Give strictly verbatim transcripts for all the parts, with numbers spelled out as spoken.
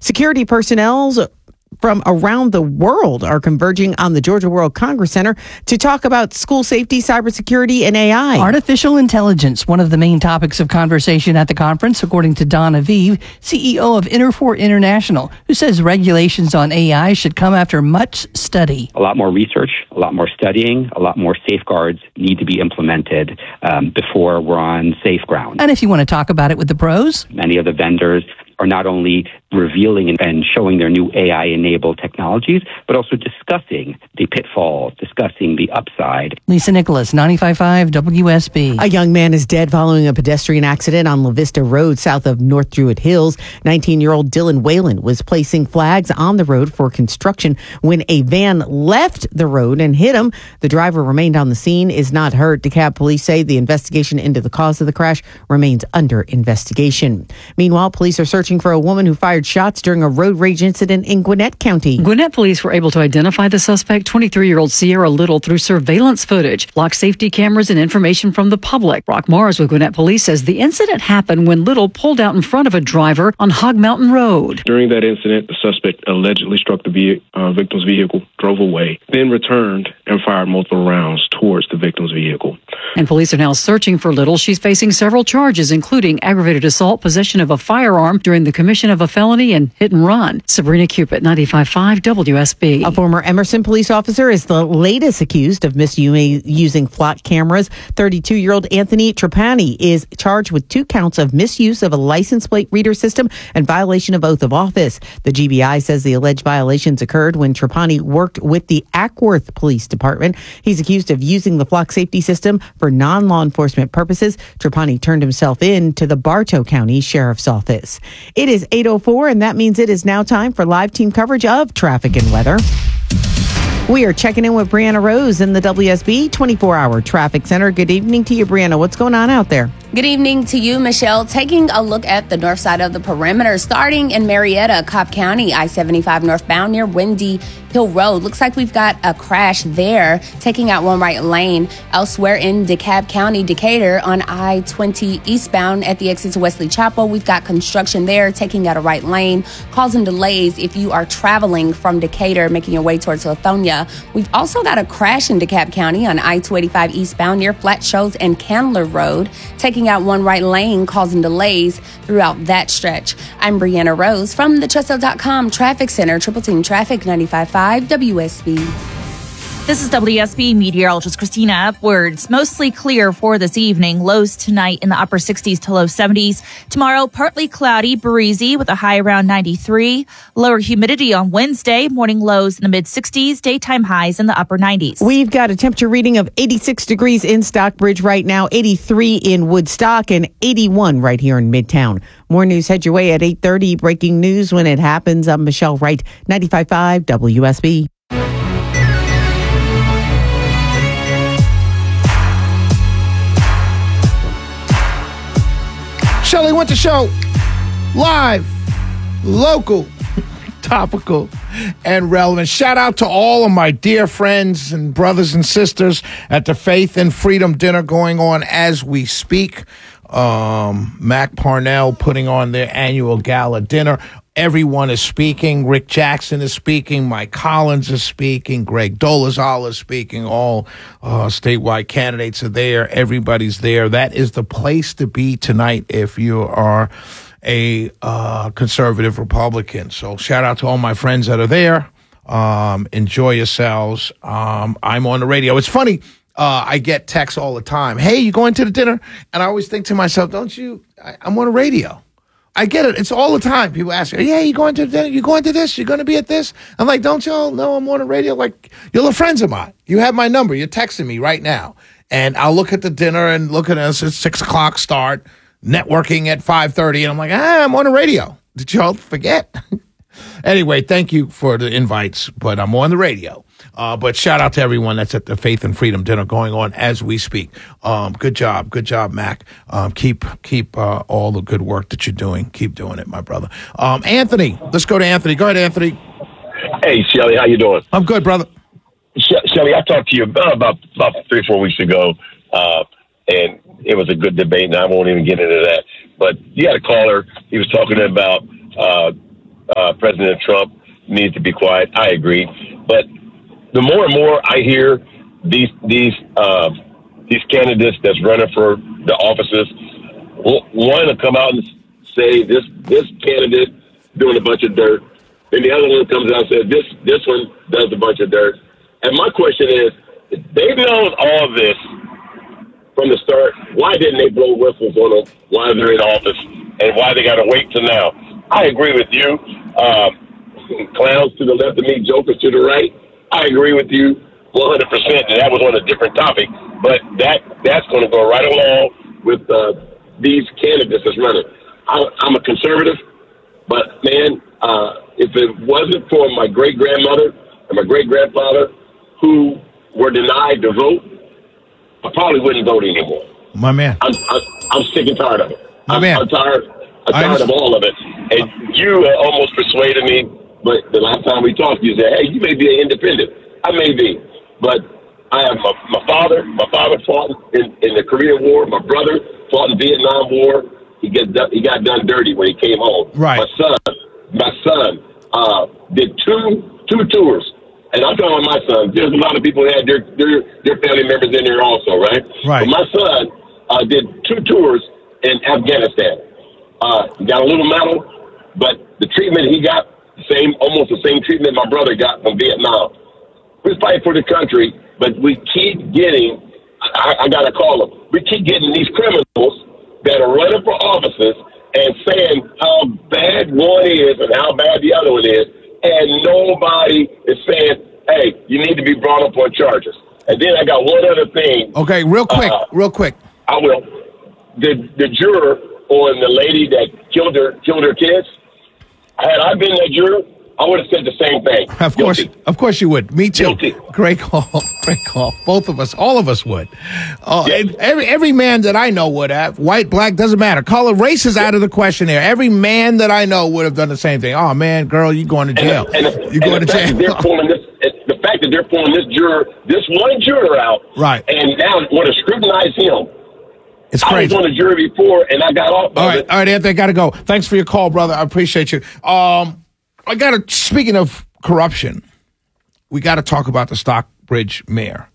Security personnel from around the world are converging on the Georgia World Congress Center to talk about school safety, cybersecurity, and A I. Artificial intelligence, one of the main topics of conversation at the conference, according to Don Aviv, C E O of Interfor International, who says regulations on A I should come after much study. A lot more research, a lot more studying, a lot more safeguards need to be implemented um, before we're on safe ground. And if you want to talk about it with the pros, many of the vendors are not only revealing and showing their new A I-enabled technologies, but also discussing the pitfalls, discussing the upside. Lisa Nicholas, ninety-five point five W S B. A young man is dead following a pedestrian accident on La Vista Road south of North Druid Hills. nineteen-year-old Dylan Whalen was placing flags on the road for construction when a van left the road and hit him. The driver remained on the scene, is not hurt. DeKalb police say the investigation into the cause of the crash remains under investigation. Meanwhile, police are searching for a woman who fired shots during a road rage incident in Gwinnett County. Gwinnett police were able to identify the suspect, twenty-three-year-old Sierra Little, through surveillance footage, block safety cameras, and information from the public. Brock Mars with Gwinnett Police says the incident happened when Little pulled out in front of a driver on Hog Mountain Road. During that incident, the suspect allegedly struck the ve- uh, victim's vehicle, drove away, then returned and fired multiple rounds towards the victim's vehicle. And police are now searching for Little. She's facing several charges, including aggravated assault, possession of a firearm during the commission of a felony, and hit and run. Sabrina Cupid, ninety-five point five W S B. A former Emerson police officer is the latest accused of misusing flock cameras. thirty-two-year-old Anthony Trapani is charged with two counts of misuse of a license plate reader system and violation of oath of office. The G B I says the alleged violations occurred when Trapani worked with the Ackworth Police Department. He's accused of using the flock safety system for non-law enforcement purposes. Trapani turned himself in to the Bartow County Sheriff's Office. It is eight oh four, and that means it is now time for live team coverage of traffic and weather. We are checking in with Brianna Rose in the W S B twenty-four hour Traffic Center. Good evening to you, Brianna. What's going on out there? Good evening to you, Michelle. Taking a look at the north side of the perimeter, starting in Marietta, Cobb County, I seventy-five northbound near Windy Hill Road. Looks like we've got a crash there, taking out one right lane. Elsewhere in DeKalb County, Decatur, on I twenty eastbound at the exit to Wesley Chapel, we've got construction there, taking out a right lane, causing delays if you are traveling from Decatur, making your way towards Lithonia. We've also got a crash in DeKalb County on I two eighty-five eastbound near Flat Shoals and Candler Road, taking out one right lane, causing delays throughout that stretch. I'm Brianna Rose from the Chesel dot com Traffic Center, Triple Team Traffic, ninety-five point five W S B. This is W S B meteorologist Christina Upwards. Mostly clear for this evening. Lows tonight in the upper sixties to low seventies. Tomorrow, partly cloudy, breezy with a high around ninety-three. Lower humidity on Wednesday. Morning lows in the mid sixties. Daytime highs in the upper nineties. We've got a temperature reading of eighty-six degrees in Stockbridge right now, eighty-three in Woodstock, and eighty-one right here in Midtown. More news head your way at eight thirty. Breaking news when it happens. I'm Michelle Wright, ninety-five point five W S B. Shelley Winter Show, live, local, topical, and relevant. Shout out to all of my dear friends and brothers and sisters at the Faith and Freedom Dinner going on as we speak. Um, Mac Parnell putting on their annual gala dinner. Everyone is speaking. Rick Jackson is speaking. Mike Collins is speaking. Greg Dolezal is speaking. All uh, statewide candidates are there. Everybody's there. That is the place to be tonight if you are a uh, conservative Republican. So shout out to all my friends that are there. Um, enjoy yourselves. Um, I'm on the radio. It's funny. Uh, I get texts all the time. Hey, you going to the dinner? And I always think to myself, don't you? I, I'm on the radio. I get it. It's all the time. People ask me, yeah, you going to dinner? You going to this? You going to be at this? I'm like, don't y'all know I'm on the radio? Like, you're little friends of mine. You have my number. You're texting me right now. And I'll look at the dinner and look at us. It's six o'clock start, networking at five thirty. And I'm like, ah, I'm on the radio. Did y'all forget? Anyway, thank you for the invites, but I'm on the radio. Uh, but shout out to everyone that's at the Faith and Freedom Dinner going on as we speak. Um, good job. Good job, Mac. Um, keep keep uh, all the good work that you're doing. Keep doing it, my brother. Um, Anthony, let's go to Anthony. Go ahead, Anthony. Hey, Shelly, how you doing? I'm good, brother. She- Shelly, I talked to you about, about, about three or four weeks ago, uh, and it was a good debate, and I won't even get into that. But you had a caller. He was talking about uh, uh, uh, President Trump needs to be quiet. I agree. But the more and more I hear these these uh, these candidates that's running for the offices, one to come out and say this this candidate doing a bunch of dirt, then the other one comes out and says this this one does a bunch of dirt. And my question is, if they've known all this from the start, why didn't they blow whistles on them while they're in office, and why they got to wait till now? I agree with you. Um, clowns to the left of me, jokers to the right. I agree with you one hundred percent, and that was on a different topic. But that that's going to go right along with uh, these candidates that's running. I, I'm a conservative, but, man, uh, if it wasn't for my great-grandmother and my great-grandfather who were denied the vote, I probably wouldn't vote anymore. My man. I'm, I'm, I'm sick and tired of it. My I'm, man. I'm tired, I'm tired of all of it. And you uh, almost persuaded me, but the last time we talked, you said, hey, you may be an independent. I may be. But I have my, my father. My father fought in, in the Korean War. My brother fought in the Vietnam War. He, get, he got done dirty when he came home. Right. My son, my son uh, did two two tours. And I'm talking about my son. There's a lot of people that had their, their, their family members in there also, right? Right. But my son uh, did two tours in Afghanistan. Uh, he got a little medal, but the treatment he got, same, almost the same treatment my brother got from Vietnam. We fight for the country, but we keep getting, I, I got to call them, we keep getting these criminals that are running for offices and saying how bad one is and how bad the other one is, and nobody is saying, hey, you need to be brought up on charges. And then I got one other thing. Okay, real quick, uh, real quick. I will. The the juror on the lady that killed her killed her kids, had I been that juror, I would have said the same thing. Of course, Guilty. of course you would. Me too. Guilty. Great call. Great call. Both of us, all of us would. Uh, Yeah. Every every man that I know would have. White, black, doesn't matter. Color, race is out of the question here. Every man that I know would have done the same thing. Oh man, girl, you going to jail? And, the, and, you going and to the fact jail? that they're pulling this, the fact that they're pulling this juror, this one juror out, Right. and now want to scrutinize him. It's I crazy. was on the jury before, and I got off of All right, it. all right, Anthony, I got to go. Thanks for your call, brother. I appreciate you. Um, I got to. Speaking of corruption, we got to talk about the Stockbridge mayor.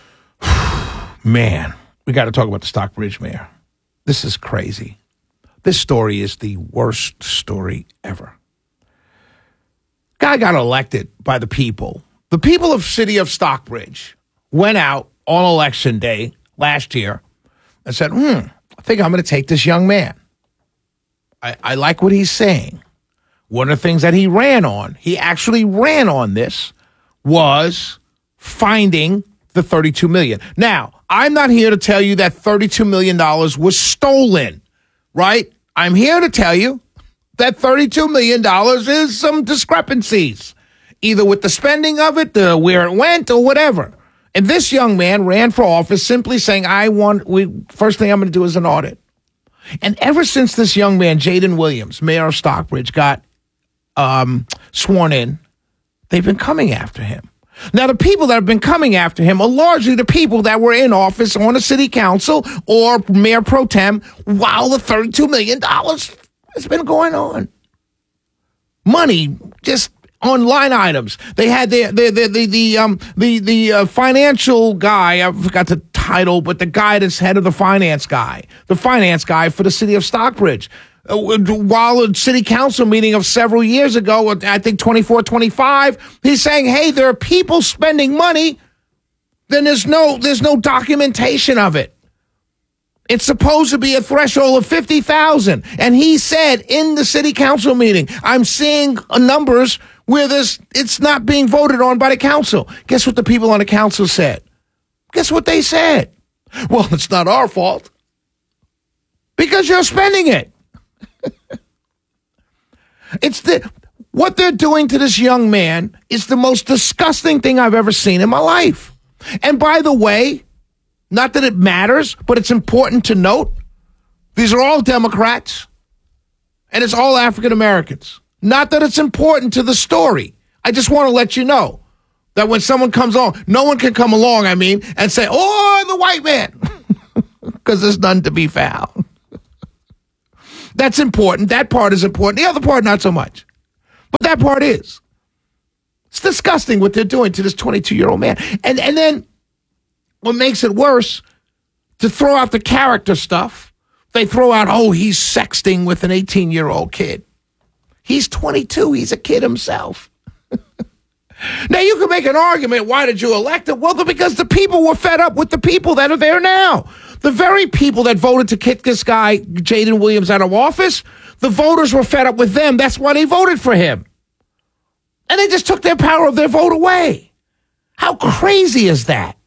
Man, we got to talk about the Stockbridge mayor. This is crazy. This story is the worst story ever. Guy got elected by the people. The people of city of Stockbridge went out on election day last year and said, hmm, I think I'm going to take this young man. I, I like what he's saying. One of the things that he ran on, he actually ran on this, was finding the thirty-two million dollars. Now, I'm not here to tell you that thirty-two million dollars was stolen, right? I'm here to tell you that thirty-two million dollars is some discrepancies, either with the spending of it, the, where it went, or whatever. And this young man ran for office simply saying, I want, we, first thing I'm going to do is an audit. And ever since this young man, Jaden Williams, mayor of Stockbridge, got um, sworn in, they've been coming after him. Now, the people that have been coming after him are largely the people that were in office on a city council or mayor pro tem while the thirty-two million dollars has been going on. Money just on line items. They had the the the the, the um the the uh, financial guy. I forgot the title, but the guy that's head of the finance guy, the finance guy for the city of Stockbridge. Uh, while a city council meeting of several years ago, I think twenty-four, twenty-five, he's saying, hey, there are people spending money. Then there's no there's no documentation of it. It's supposed to be a threshold of fifty thousand. And he said in the city council meeting, I'm seeing numbers where this it's not being voted on by the council. Guess what the people on the council said? Guess what they said? Well, it's not our fault because you're spending it. It's the what they're doing to this young man is the most disgusting thing I've ever seen in my life. And by the way, not that it matters, but it's important to note, these are all Democrats, and it's all African Americans. Not that it's important to the story. I just want to let you know that when someone comes on, no one can come along, I mean, and say, oh, the white man, because there's none to be found. That's important. That part is important. The other part, not so much. But that part is. It's disgusting what they're doing to this twenty-two-year-old man. And and then what makes it worse, to throw out the character stuff, they throw out, oh, he's sexting with an eighteen-year-old kid. He's twenty-two. He's a kid himself. Now, you can make an argument, why did you elect him? Well, because the people were fed up with the people that are there now. The very people that voted to kick this guy, Jaden Williams, out of office, the voters were fed up with them. That's why they voted for him. And they just took their power of their vote away. How crazy is that?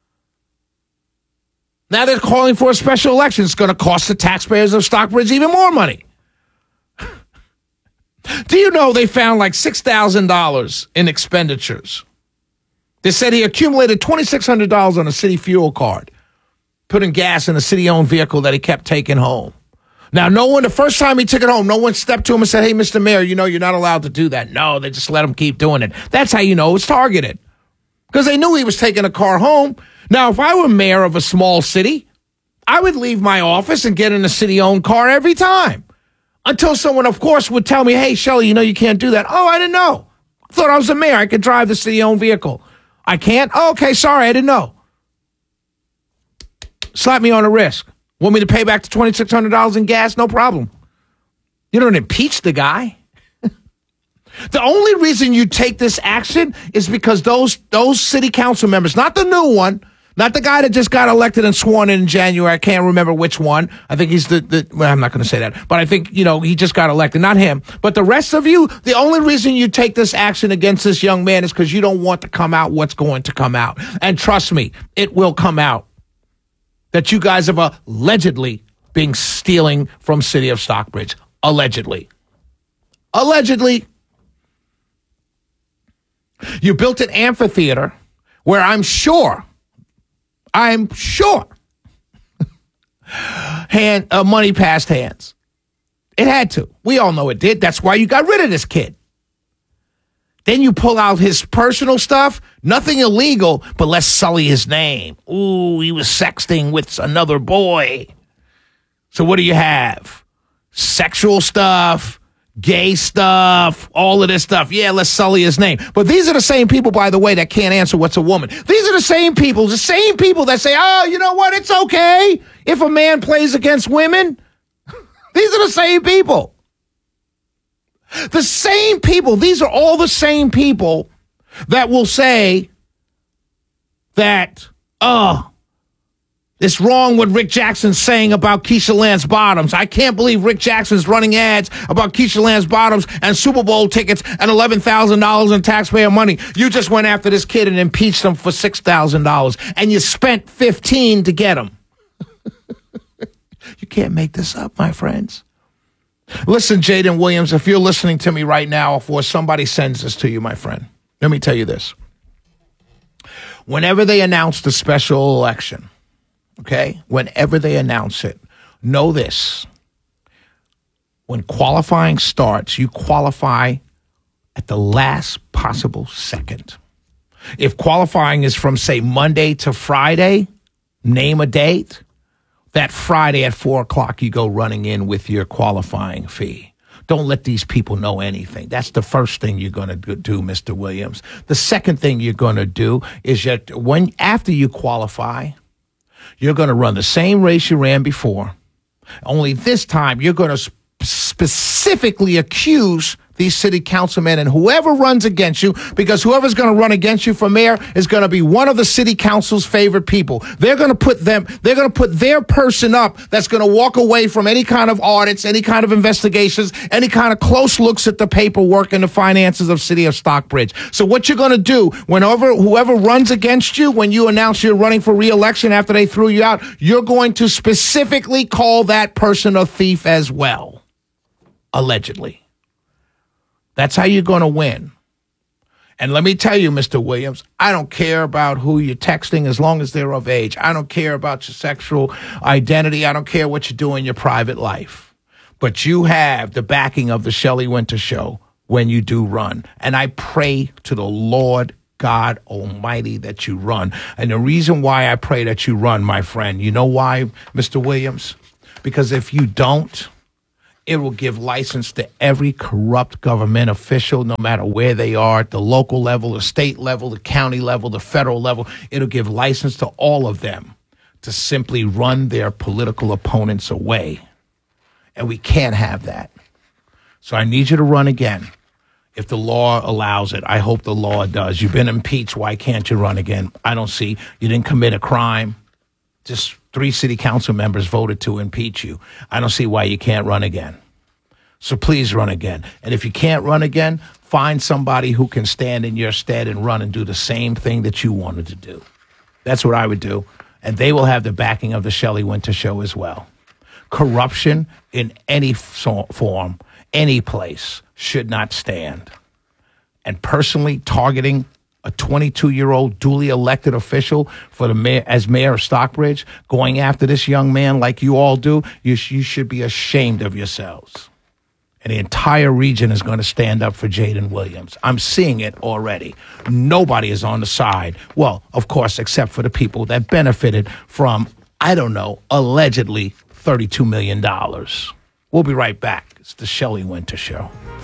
Now they're calling for a special election. It's going to cost the taxpayers of Stockbridge even more money. Do you know they found like six thousand dollars in expenditures? They said he accumulated two thousand six hundred dollars on a city fuel card, putting gas in a city-owned vehicle that he kept taking home. Now, no one, the first time he took it home, no one stepped to him and said, hey, Mister Mayor, you know, you're not allowed to do that. No, they just let him keep doing it. That's how you know it's targeted. Because they knew he was taking a car home. Now, if I were mayor of a small city, I would leave my office and get in a city-owned car every time. Until someone, of course, would tell me, hey, Shelley, you know you can't do that. Oh, I didn't know. I thought I was the mayor. I could drive the city-owned vehicle. I can't? Oh, okay, sorry, I didn't know. Slap me on the wrist. Want me to pay back the two thousand six hundred dollars in gas? No problem. You don't impeach the guy. The only reason you take this action is because those those city council members, not the new one, not the guy that just got elected and sworn in in January. I can't remember which one. I think he's the, the well, I'm not going to say that, but I think, you know, he just got elected, not him. But the rest of you, the only reason you take this action against this young man is because you don't want to come out what's going to come out. And trust me, it will come out that you guys have allegedly been stealing from City of Stockbridge. Allegedly. Allegedly. You built an amphitheater where I'm sure I'm sure hand uh, money passed hands. It had to. We all know it did. That's why you got rid of this kid. Then you pull out his personal stuff. Nothing illegal, but let's sully his name. Ooh, he was sexting with another boy. So what do you have? Sexual stuff, gay stuff, all of this stuff. Yeah, let's sully his name. But these are the same people, by the way, that can't answer what's a woman. These are the same people, the same people that say, oh, you know what? It's okay if a man plays against women. These are the same people. The same people. These are all the same people that will say that, oh, it's wrong what Rick Jackson's saying about Keisha Lance Bottoms. I can't believe Rick Jackson's running ads about Keisha Lance Bottoms and Super Bowl tickets and eleven thousand dollars in taxpayer money. You just went after this kid and impeached him for six thousand dollars, and you spent fifteen to get him. You can't make this up, my friends. Listen, Jaden Williams, if you're listening to me right now, or somebody sends this to you, my friend, let me tell you this. Whenever they announce the special election, okay, whenever they announce it, know this. When qualifying starts, you qualify at the last possible second. If qualifying is from, say, Monday to Friday, name a date. That Friday at four o'clock, you go running in with your qualifying fee. Don't let these people know anything. That's the first thing you're going to do, Mister Williams. The second thing you're going to do is that when after you qualify, you're going to run the same race you ran before. Only this time, you're going to sp- specifically accuse these city councilmen and whoever runs against you, because whoever's going to run against you for mayor is going to be one of the city council's favorite people. They're going to put them, they're going to put their person up that's going to walk away from any kind of audits, any kind of investigations, any kind of close looks at the paperwork and the finances of City of Stockbridge. So what you're going to do, whenever whoever runs against you, when you announce you're running for re-election after they threw you out, you're going to specifically call that person a thief as well. Allegedly. That's how you're going to win. And let me tell you, Mister Williams, I don't care about who you're texting as long as they're of age. I don't care about your sexual identity. I don't care what you do in your private life. But you have the backing of the Shelley Winter Show when you do run. And I pray to the Lord God Almighty that you run. And the reason why I pray that you run, my friend, you know why, Mister Williams? Because if you don't, It will give license to every corrupt government official, no matter where they are, at the local level, the state level, the county level, the federal level. It'll give license to all of them to simply run their political opponents away. And we can't have that. So I need you to run again. If the law allows it, I hope the law does. You've been impeached. Why can't you run again? I don't see. You didn't commit a crime. Just three city council members voted to impeach you. I don't see why you can't run again. So please run again. And if you can't run again, find somebody who can stand in your stead and run and do the same thing that you wanted to do. That's what I would do. And they will have the backing of the Shelley Winter Show as well. Corruption in any form, any place, should not stand. And personally targeting a twenty-two-year-old duly elected official for the mayor, as mayor of Stockbridge, going after this young man like you all do, you, sh- you should be ashamed of yourselves. And the entire region is going to stand up for Jaden Williams. I'm seeing it already. Nobody is on the side. Well, of course, except for the people that benefited from, I don't know, allegedly thirty-two million dollars. We'll be right back. It's the Shelley Winter Show.